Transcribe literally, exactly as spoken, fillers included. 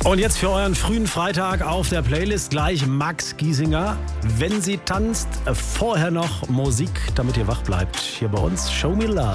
Und jetzt für euren frühen Freitag auf der Playlist gleich Max Giesinger. Wenn sie tanzt, vorher noch Musik, damit ihr wach bleibt. Hier bei uns Show Me Love.